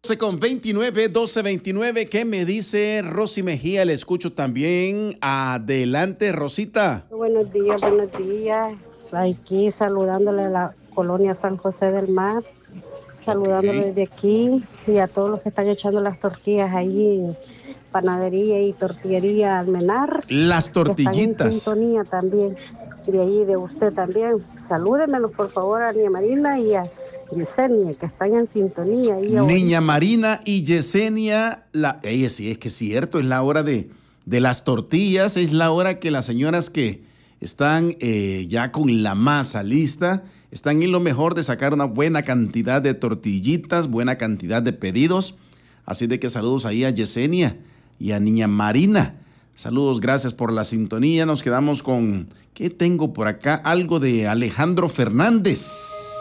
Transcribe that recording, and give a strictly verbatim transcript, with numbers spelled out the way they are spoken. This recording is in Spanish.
doce con veintinueve, doce veintinueve. ¿Qué me dice Rosy Mejía? Le escucho también. Adelante, Rosita. Buenos días, buenos días. Aquí saludándole a la colonia San José del Mar, saludándole Okay. desde aquí y a todos los que están echando las tortillas ahí en panadería y tortillería Almenar. Las tortillitas. Que están en sintonía también, de ahí de usted también. Salúdemelos por favor a Niña Marina y a Yesenia, que están en sintonía. Ahí Niña ahorita. Marina y Yesenia, la, ella sí, es que es cierto, es la hora de, de las tortillas, es la hora que las señoras que están eh, ya con la masa lista, están en lo mejor de sacar una buena cantidad de tortillitas, buena cantidad de pedidos. Así de que saludos ahí a Yesenia y a Niña Marina. Saludos, gracias por la sintonía. Nos quedamos con, ¿qué tengo por acá? Algo de Alejandro Fernández.